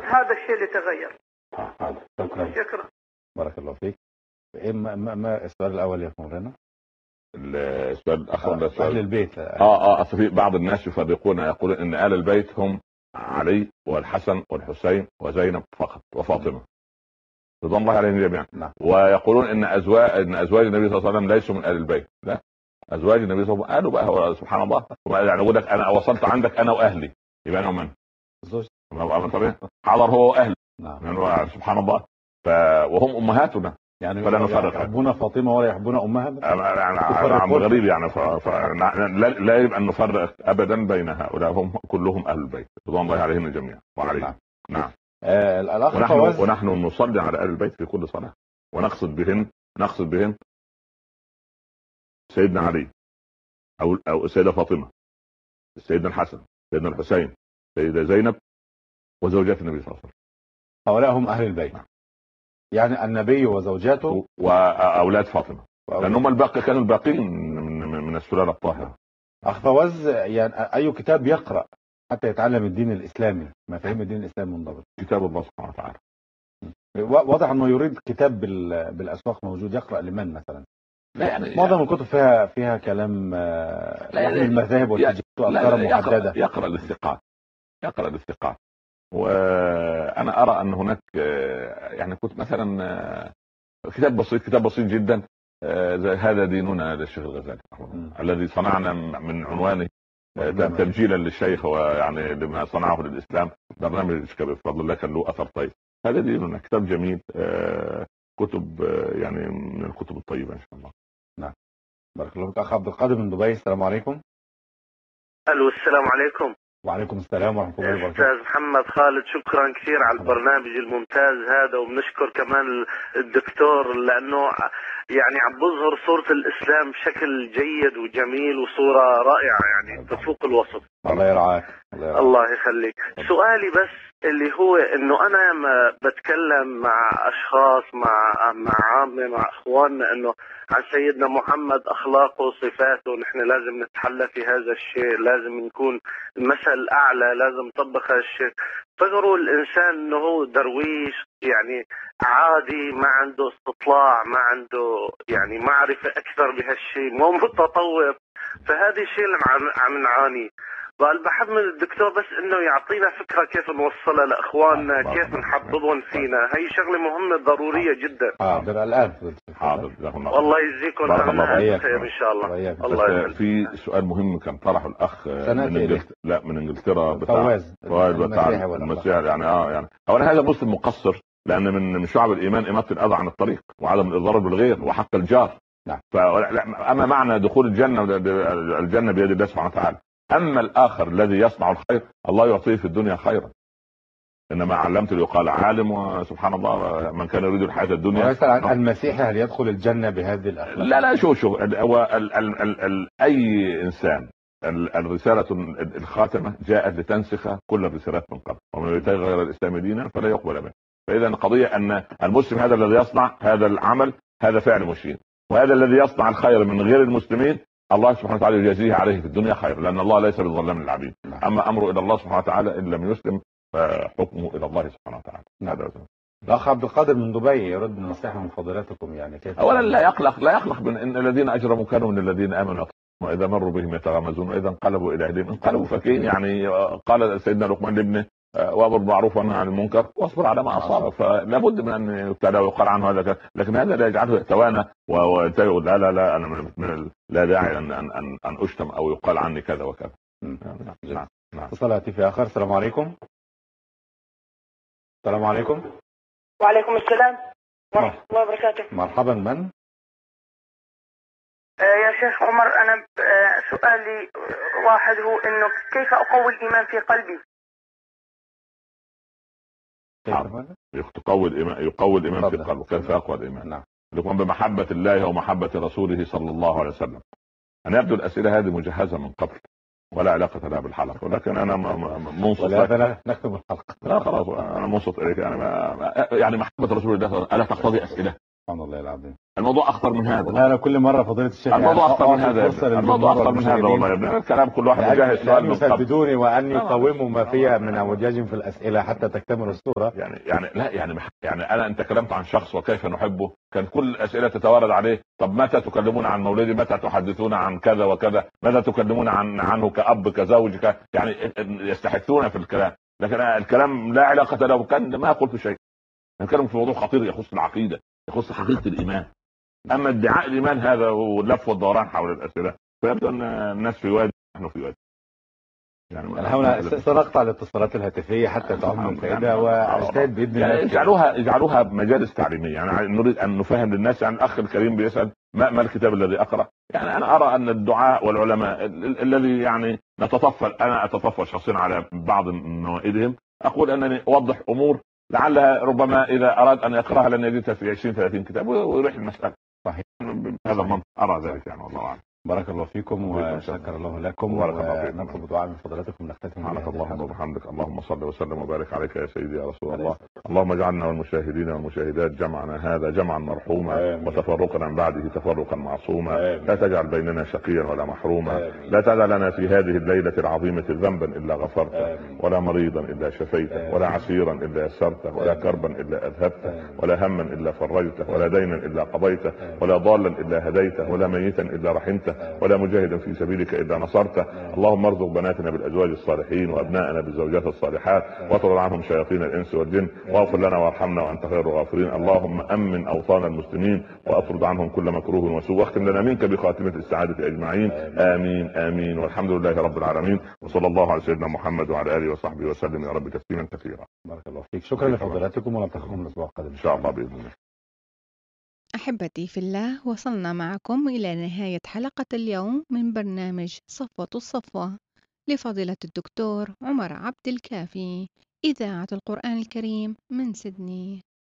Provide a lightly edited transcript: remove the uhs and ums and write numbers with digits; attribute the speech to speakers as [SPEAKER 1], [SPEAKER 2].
[SPEAKER 1] هذا الشيء اللي تغير.
[SPEAKER 2] شكرا.
[SPEAKER 1] شكرا.
[SPEAKER 2] بارك الله فيك. ما السؤال الاول يا مولانا؟
[SPEAKER 3] السؤال الاخر ده سؤال
[SPEAKER 2] اهل البيت.
[SPEAKER 3] اصل في بعض الناس يفرقون، يقولون ان آل البيت هم علي والحسن والحسين وزينب فقط وفاطمه رضوان الله عليهم جميعا.
[SPEAKER 2] نعم.
[SPEAKER 3] ويقولون ان ازواج النبي صلى الله عليه وسلم ليسوا من آل البيت. لا، ازواج النبي صلى الله عليه وسلم قالوا بقى سبحان الله، يعني اقول لك انا وصلت عندك انا واهلي، يبقى انا ومن
[SPEAKER 2] زوج
[SPEAKER 3] حضر هو واهله.
[SPEAKER 2] نعم.
[SPEAKER 3] يعني سبحان الله. وهم امهاتنا،
[SPEAKER 2] يعني
[SPEAKER 3] فلا نفرق.
[SPEAKER 2] يحبون فاطمه ولا يحبون امها؟
[SPEAKER 3] يعني غريب يعني لا يجب ان نفرق ابدا بين هؤلاء، هم كلهم اهل البيت رضوان الله عليهم جميعا وعليهم. نعم. ونحن نصلي على اهل البيت في كل صلاه، ونقصد بهن سيدنا علي او السيده فاطمه، سيدنا الحسن، سيدنا الحسين، سيده زينب، وزوجات النبي صلى الله عليه وسلم.
[SPEAKER 2] هؤلاء هم اهل البيت. يعني النبي وزوجاته
[SPEAKER 3] واولاد فاطمه، لان هم الباقي كانوا الباقين من السلاله الطاهره.
[SPEAKER 2] اخ فوز، يعني اي كتاب يقرا حتى يتعلم الدين الاسلامي، مفاهيم الدين الاسلامي منضبط؟
[SPEAKER 3] كتاب الله سبحانه وتعالى.
[SPEAKER 2] واضح انه يريد كتاب بالاسواق موجود، يقرا لمن مثلا؟
[SPEAKER 3] لا يعني
[SPEAKER 2] معظم الكتب فيها كلام يعني المذاهب والاتجاهات وافكار محدده.
[SPEAKER 3] يقرا للثقات. وانا ارى ان هناك يعني كنت مثلا كتاب بسيط جدا زي هذا ديننا للشيخ الغزالي الذي صنعنا من عنوانه تبجيلا للشيخ، ويعني لما صنعه للاسلام برنامج بفضل الله كان له اثر طيب. هذا ديننا، كتاب جميل، كتب يعني من الكتب الطيبه ان شاء الله.
[SPEAKER 2] نعم. بارك الله فيك. اخ عبد القادر من دبي، السلام عليكم.
[SPEAKER 4] الو، السلام عليكم.
[SPEAKER 2] وعليكم السلام ورحمه الله وبركاته.
[SPEAKER 4] استاذ محمد خالد، شكرا كثير على البرنامج الممتاز هذا، وبنشكر كمان الدكتور لانه يعني عم بظهر صورة الاسلام بشكل جيد وجميل وصورة رائعة يعني تفوق الوصف.
[SPEAKER 2] الله يرعاك.
[SPEAKER 4] الله يخليك. سؤالي بس اللي هو انه انا ما بتكلم مع اشخاص، مع عامة، مع اخواننا، انه عن سيدنا محمد اخلاقه وصفاته، نحن لازم نتحلى في هذا الشيء، لازم نكون المثل اعلى، لازم نطبق هذا الشيء. فكروا الانسان انه هو درويش يعني عادي، ما عنده استطلاع، ما عنده يعني معرفة اكثر بهالشيء، مو متطور. فهذا الشيء اللي عم نعاني. قال بحب من الدكتور بس انه يعطينا فكرة كيف نوصلها لاخواننا، كيف نحببهم فينا. هي شغلة مهمة ضرورية جدا.
[SPEAKER 2] حاضر الان.
[SPEAKER 3] حاضر.
[SPEAKER 4] والله يجزيكم خير ان شاء الله. الله يخليك.
[SPEAKER 3] في سؤال مهم كان طرحه الاخ من انجلترا بتاع
[SPEAKER 2] فواز
[SPEAKER 3] المسيح يعني اولا هذا مسلم مقصر، لان من شعب الايمان اماطه الاذى عن الطريق وعدم الاضرار بالغير وحق الجار.
[SPEAKER 2] نعم.
[SPEAKER 3] اما معنى دخول الجنه بيد الله سبحانه وتعالى. اما الاخر الذي يصنع الخير الله يعطيه في الدنيا خيرا. انما علمت يقال عالم، وسبحان الله من كان يريد الحياه الدنيا.
[SPEAKER 2] مثلا المسيحي هل يدخل الجنه بهذه الاخلاق؟
[SPEAKER 3] لا شوف هو اي انسان الرساله الخاتمه جاءت لتنسخ كل الرسالات من قبل، ومن يبتغي غير الاسلام دينا فلا يقبل منه. فاذا القضيه ان المسلم هذا الذي يصنع هذا العمل هذا فعل مشين، وهذا الذي يصنع الخير من غير المسلمين الله سبحانه وتعالى يجازيه عليه في الدنيا خير، لان الله ليس بظلام للعبيد. اما امره الى الله سبحانه وتعالى ان لم يسلم فحكمه الى الله سبحانه وتعالى.
[SPEAKER 2] الاخ عبد القادر من دبي يرد نصيحه من فضيلتكم، يعني كيف؟
[SPEAKER 3] اولا لا يقلق من ان الذين اجرموا كانوا من الذين امنوا، واذا مروا بهم يتغامزون، واذا انقلبوا الى اهلهم انقلبوا فكين. يعني قال سيدنا لقمان لابنه وامر بالمعروف وانهى عن المنكر واصبر على ما اصابه. فلا بد من ان يبتلى ويقال عنه هذا، لكن هذا لا يجعله يتوانى ويقول لا انا من لا داعي ان اشتم او يقال عني كذا وكذا.
[SPEAKER 2] نعم. اتصال هاتفي اخر. السلام عليكم. السلام عليكم.
[SPEAKER 1] وعليكم السلام ورحمة الله وبركاته.
[SPEAKER 2] مرحبا. من؟
[SPEAKER 1] يا شيخ عمر، أنا سؤالي واحد، هو إنه كيف أقوي الإيمان في قلبي؟
[SPEAKER 3] يقوي الإيمان في قلبه. كيف يقوى الإيمان؟
[SPEAKER 2] نعم.
[SPEAKER 3] يكون بمحبة الله ومحبة رسوله صلى الله عليه وسلم. أنا يبدو الأسئلة هذه مجهزة من قبل ولا علاقة لها بالحلقة، ولكن أنا منصت.
[SPEAKER 2] لا نختم الحلقة.
[SPEAKER 3] لا خلاص أنا منصت إليك. يعني محبة رسول الله ألا تقتضي أسئلة؟
[SPEAKER 2] سبحان الله العظيم.
[SPEAKER 3] الموضوع اخطر من هذا.
[SPEAKER 2] لا انا كل مره فضيله الشيخ
[SPEAKER 3] الموضوع اخطر من
[SPEAKER 2] أعطي
[SPEAKER 3] هذا.
[SPEAKER 2] فرصة
[SPEAKER 3] الموضوع اخطر من هذا والله يا ابني. الكلام كل واحد مجهز سؤال
[SPEAKER 2] لأن يسددوني وان يقوموا ما فيها من اعوجاج في الاسئله حتى تكتمل الصوره.
[SPEAKER 3] يعني انا انت تكلمت عن شخص وكيف نحبه، كان كل الاسئله تتوارد عليه. طب متى تكلمون عن مولدي؟ متى تحدثون عن كذا وكذا؟ ماذا تكلمون عنه كأب كزوج يعني يستحثون في الكلام. لكن الكلام لا علاقه له، كان ما قلت شيء. نتكلم في موضوع خطير يخص العقيده، يخص حقيقه الايمان. اما ادعاء الايمان هذا واللف والدوران حول الاسئله، فيبدو ان الناس في وادي نحن في وادي. يعني
[SPEAKER 2] هنا سنقطع الاتصالات الهاتفيه حتى تعم الفائده واجتهد باذن الله.
[SPEAKER 3] يعني اجعلوها مجالس تعليميه. يعني نريد ان نفهم للناس. يعني الاخ الكريم بيسال ما الكتاب الذي اقرا؟ يعني انا ارى ان الدعاء والعلماء الذي يعني انا اتطفل شخصيا على بعض موائدهم، اقول انني اوضح امور لعلها ربما اذا اراد ان يقراها لن يجدها في 20-30 كتاب ويروح المساله.
[SPEAKER 2] صحيح.
[SPEAKER 3] هذا المنطق ارى ذلك يعني والله اعلم.
[SPEAKER 2] بارك الله فيكم وشكر الله لكم، ونطلب دعاء من فضلاتكم نختتم.
[SPEAKER 3] سبحانك اللهم وبحمدك، اللهم صل وسلم وبارك عليك يا سيدي يا رسول الله. اللهم اجعلنا والمشاهدين والمشاهدات جمعنا هذا جمعا مرحوما، وتفرقنا من بعده تفرقا معصوما. لا تجعل بيننا شقيا ولا محروما. لا تدع لنا في هذه الليلة العظيمة ذنبا الا غفرته، ولا مريضا الا شفيته، ولا عسيرا الا يسرته، ولا كربا الا اذهبته، ولا هما الا فرجته، ولا دينا الا قضيته، ولا ضالا الا هديته، ولا ميتا الا رحمته، ولا مجاهدا في سبيلك الا نصرته. اللهم ارزق بناتنا بالازواج الصالحين وابنائنا بالزوجات الصالحات، واطرد عنهم شياطين الانس والجن، واغفر لنا وارحمنا وانت خير الغافرين. اللهم امن اوطان المسلمين واطرد عنهم كل مكروه وسوء، واختم لنا منك بخاتمه السعاده اجمعين. امين امين، والحمد لله رب العالمين، وصلى الله على سيدنا محمد وعلى اله وصحبه وسلم يا رب تسليما كثيرا.
[SPEAKER 2] بارك الله فيك. شكرا لفضيلتكم، ونلتقيكم الاسبوع القادم
[SPEAKER 3] ان شاء الله باذن الله.
[SPEAKER 5] أحبتي في الله، وصلنا معكم إلى نهاية حلقة اليوم من برنامج صفوة الصفوة لفضيلة الدكتور عمر عبد الكافي، إذاعة القرآن الكريم من سيدني.